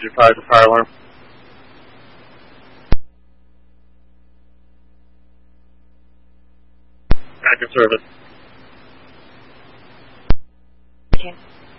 Please advise the fire alarm. Back in service. Okay.